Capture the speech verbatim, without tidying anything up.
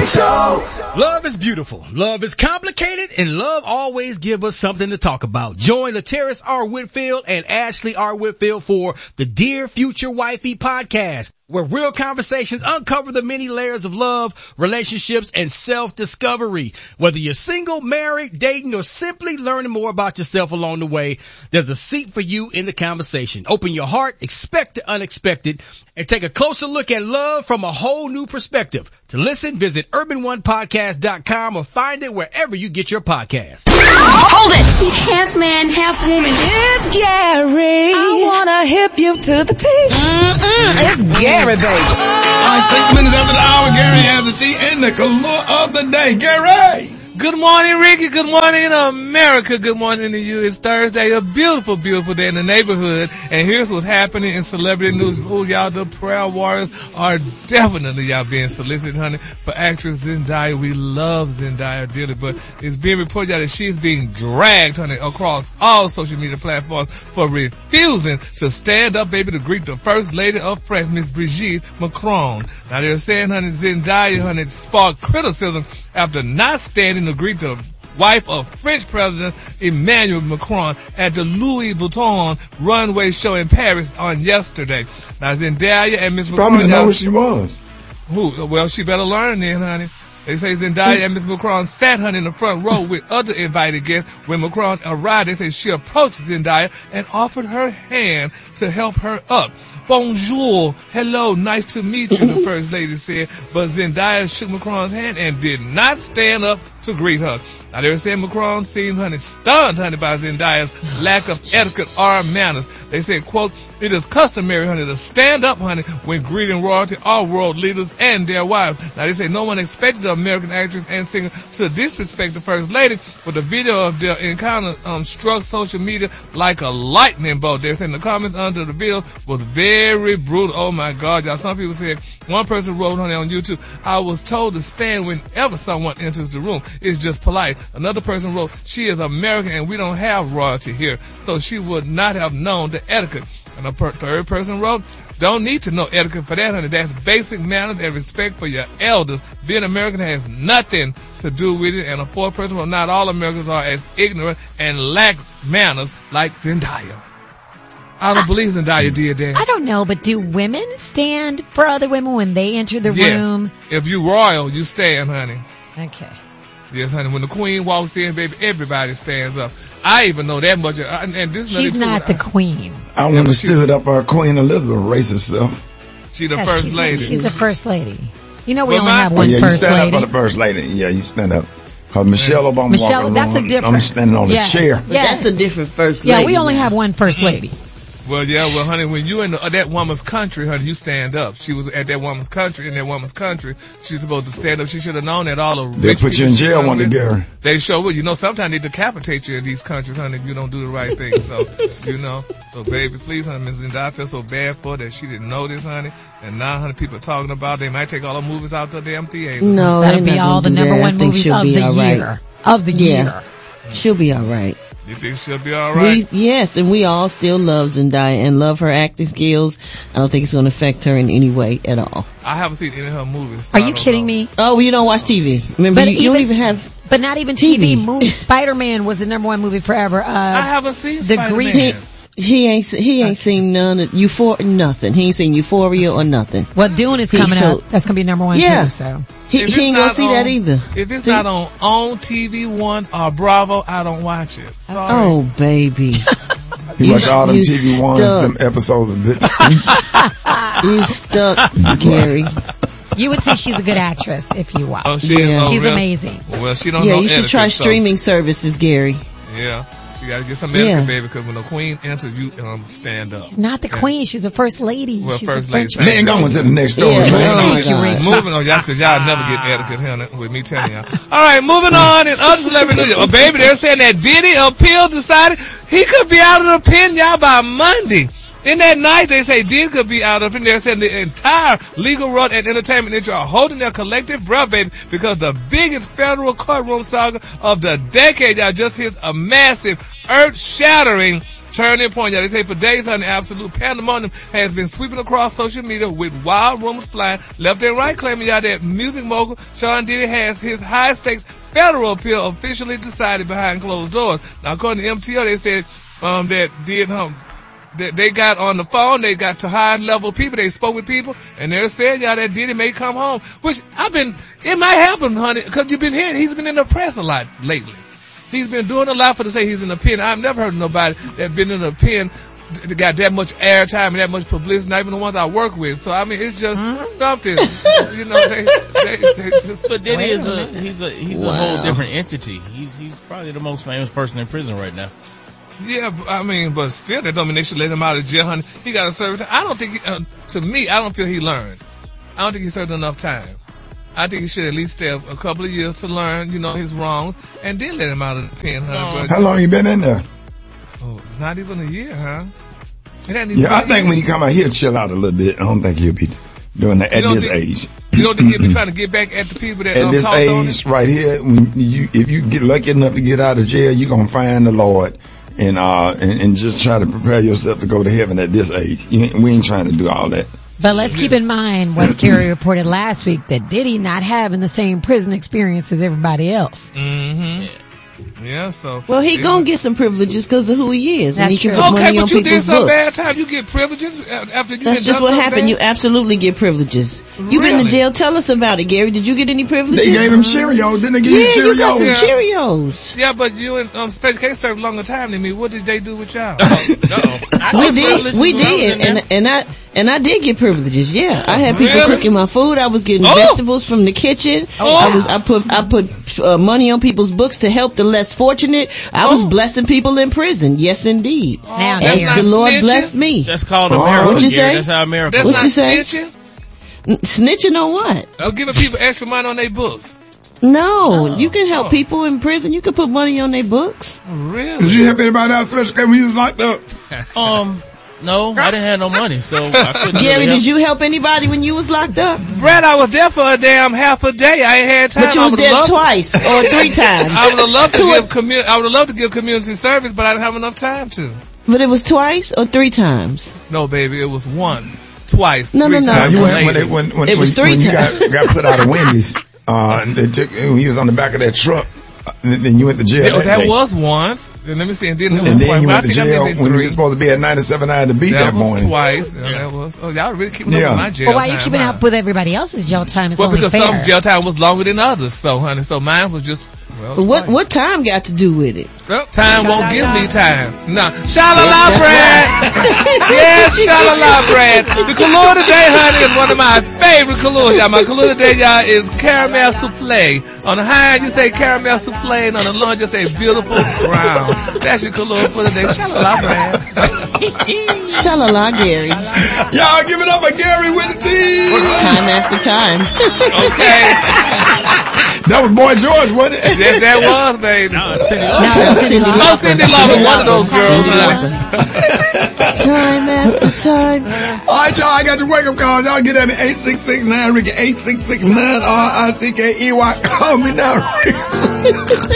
Show. Love is beautiful. Love is complicated, and love always gives us something to talk about. Join Lateris R. Whitfield and Ashley R. Whitfield for the Dear Future Wifey podcast, where real conversations uncover the many layers of love, relationships, and self-discovery. Whether you're single, married, dating, or simply learning more about yourself along the way, there's a seat for you in the conversation. Open your heart, expect the unexpected, and take a closer look at love from a whole new perspective. To listen, visit urban one podcast dot com or find it wherever you get your podcasts. Hold it! He's half man, half woman. It's Gary. I wanna hip you to the T. Mm-mm. It's Gary, baby. All right, six minutes after the hour, Gary has the tea and the color of the day. Gary! Good morning, Ricky. Good morning, America. Good morning to you. It's Thursday, a beautiful, beautiful day in the neighborhood. And here's what's happening in celebrity news. Oh, y'all, the prayer warriors are definitely, y'all, being solicited, honey, for actress Zendaya. We love Zendaya dearly, but it's being reported that she's being dragged, honey, across all social media platforms for refusing to stand up, baby, to greet the First Lady of France, Miss Brigitte Macron. Now, they're saying, honey, Zendaya, honey, sparked criticism after not standing to greet the wife of French President Emmanuel Macron at the Louis Vuitton runway show in Paris on yesterday. Now, Zendaya and Miss Macron... Probably know who she was. Who? Well, she better learn then, honey. They say Zendaya and Miss Macron sat, honey, in the front row with other invited guests. When Macron arrived, they say she approached Zendaya and offered her hand to help her up. Bonjour, hello, nice to meet you, the First Lady said. But Zendaya shook Macron's hand and did not stand up to greet her. Now, they were saying Macron seemed, honey, stunned, honey, by Zendaya's lack of etiquette or manners. They said, quote, it is customary, honey, to stand up, honey, when greeting royalty or world leaders and their wives. Now, they say no one expected the American actress and singer to disrespect the First Lady, but the video of their encounter um, struck social media like a lightning bolt. They're saying the comments under the video was very brutal. Oh, my God, y'all. Some people said, one person wrote, honey, on YouTube, I was told to stand whenever someone enters the room. It's just polite. Another person wrote, she is American and we don't have royalty here, so she would not have known the etiquette. And a per- third person wrote, don't need to know etiquette for that, honey. That's basic manners and respect for your elders. Being American has nothing to do with it. And a fourth person wrote, not all Americans are as ignorant and lack manners like Zendaya. I don't I, believe Zendaya did that. I don't know, but do women stand for other women when they enter the yes. room? If you royal, you stand, honey. Okay. Yes, honey. When the queen walks in, baby, everybody stands up. I even know that much. And this She's not too. the queen. I want to stood up our Queen Elizabeth racist self. She the yeah, first she's lady. The, she's the first lady. You know we well, only my, have one oh, yeah, first lady. You stand lady. up for the first lady. Yeah, you stand up. Cause Michelle Obama Michelle, walking that's around, a different. I'm standing on yes. the chair. Yes. That's a different first lady. Yeah, we only now. have one first lady. Well, yeah, well, honey, when you in the, uh, that woman's country, honey, you stand up. She was at that woman's country, in that woman's country. She's supposed to stand up. She should have known that all of They put you in jail one day, Gary. They sure would. You know, sometimes they decapitate you in these countries, honey, if you don't do the right thing. So, you know. So, baby, please, honey, Missus Zendaya, I feel so bad for her that she didn't know this, honey. And now, honey, people are talking about they might take all the movies out to the damn theaters. No, that'll be all the number one movies of the year. Of the year. She'll be all right. You think she'll be all right? We, yes, and we all still love Zendaya and love her acting skills. I don't think it's going to affect her in any way at all. I haven't seen any of her movies. So Are you kidding know. me? Oh, well, you don't watch T V. Remember, you, even, you don't even have But not even T V. T V movies. Spider-Man was the number one movie forever. Uh, I haven't seen the Spider-Man. Greek. He ain't he ain't seen none of Euphoria, nothing. He ain't seen Euphoria or nothing. Well, Dune is He coming showed- up. That's gonna be number one Yeah. too. So He, If he ain't gonna it's see not that on- either. If it's See? not on on T V One or Bravo, I don't watch it. Sorry. Oh, baby. You watch all them you T V ones, stuck. them episodes of it. You stuck, Gary. you would say she's a good actress if you watch. Oh, she Yeah. is. Oh, She's really? amazing. Well, she don't Yeah, know you should etiquette, try so- streaming services, Gary. Yeah. You gotta get some Yeah. etiquette, baby, because when the queen enters, you um stand up. She's not the queen. She's a first lady. Well, she's first a French lady. Man, going to the next door, Yeah, man. oh my Thank you, God. Rick. Moving on, y'all, cause y'all never get etiquette here with me telling y'all. All right, moving on. And other celebrity news. Oh, baby, they're saying that Diddy appeal decided he could be out of the pen, y'all, by Monday. In that night, they say Diddy could be out of it. They're saying the entire legal world and entertainment industry are holding their collective breath, baby, because the biggest federal courtroom saga of the decade, y'all, just hits a massive, earth-shattering turning point. Yeah, they say for days, honey, absolute pandemonium has been sweeping across social media with wild rumors flying left and right, claiming y'all that music mogul Sean Diddy has his high stakes federal appeal officially decided behind closed doors. Now, according to M T O, they said um, that did um, that they got on the phone, they got to high level people, they spoke with people, and they said y'all that Diddy may come home. Which I've been, it might happen, honey, because you've been hearing he's been in the press a lot lately. He's been doing a lot for to say he's in the pen. I've never heard of nobody that been in the pen that got that much airtime and that much publicity, not even the ones I work with. So I mean, it's just mm-hmm. something, you know. They, they, they just. But Diddy is a he's a he's wow. a whole different entity. He's he's probably the most famous person in prison right now. Yeah, I mean, but still, that don't mean they should let him out of jail, honey. He got to serve time. I don't think, he, uh, to me, I don't feel he learned. I don't think he served enough time. I think he should at least stay a couple of years to learn, you know, his wrongs, and then let him out of the pen, honey. How long you been in there? Oh, not even a year, huh? It hadn't even yeah, I think when he come out, he'll chill out a little bit. I don't think he'll be doing that at this think, age. You don't think he'll be trying to get back at the people that at um, this talked age on it? Right here, when you, if you get lucky enough to get out of jail, you're going to find the Lord. And, uh, and, and just try to prepare yourself to go to heaven at this age. You ain't, we ain't trying to do all that. But let's keep in mind what Gary reported last week, that Diddy not having the same prison experience as everybody else. Mm-hmm. Yeah. Yeah, so. Well, he gonna get some privileges because of who he is. That's and he true. can put Okay, money but on you did some books. bad time. You get privileges after you That's just what happened. Bad? You absolutely get privileges. Really? You've been to jail. Tell us about it, Gary. Did you get any privileges? They gave him Cheerios. Didn't they give yeah, you Cheerios? you got some Yeah. Cheerios. Yeah, but you and um, Special K served longer time than me. What did they do with y'all? We did. We did. And, and I, and I did get privileges. Yeah. I had people Really? cooking my food. I was getting Oh. vegetables from the kitchen. Oh. I was, I put, I put uh, money on people's books to help the less fortunate. I was Oh. blessing people in prison. Yes, indeed. Now, that's And not the Lord snitching? blessed me. That's called Oh. America. What'd you Gary. say? That's how America. That's What not you say? snitching? N- Snitching on what? Or giving people extra money on their books. No, you can help Oh. people in prison. You can put money on their books. Really? Did you help anybody out, Special K, when you was locked up? Um, no, I didn't have no money, so I couldn't. Gary, really did help. you help anybody when you was locked up? Brad, I was there for a damn half a day. I ain't had time. But you I was would've there loved- twice or three times. I would have loved to To give a- commu- I would have loved to give community service, but I didn't have enough time to. But it was twice or three times. No, baby, it was once, twice, No, three no, no. times. you a went, when, lady. they, when, when, It was when, three when you times. got, got put out of Wendy's, uh, and they took, and he was on the back of that truck, uh, and then you went to jail. Yeah, that that day. was once. And let me see, and then it And was then twice. you But I went to think I jail maybe when you three. were supposed to be at ninety-seven nine to beat That that was morning. twice. Yeah, that was. Oh, y'all really keeping Yeah. up with my jail Well, why are you time, keeping huh? up with everybody else's jail time? It's Well, only because fair. some jail time was longer than others, so honey, so mine was just well. But what twice. what time got to do with it? Well, time won't give me time. No, shalala That's bread. Yes, shalala bread. The Kahlua today, honey, is one of my favorite Kahlua. Y'all, my Kahlua today, y'all, is caramel souffle. On the high end, you say caramel souffle, and on the low end, you say beautiful brown. That's your Kahlua for today. Shalala bread. Shalala, Gary. Y'all give it up for Gary with the T. Time after time. Okay. That was Boy George, wasn't it? Yes, that was, baby. No, it's Cindy Cindy Lauper. Oh, Cindy Lauper, one of those girls, Cindy honey. Lauper. Time after time. All right, y'all, I got your wake-up calls. Y'all get at me, eight six six nine, Ricky, eight six six nine, R I C K E Y. Call me now, Ricky.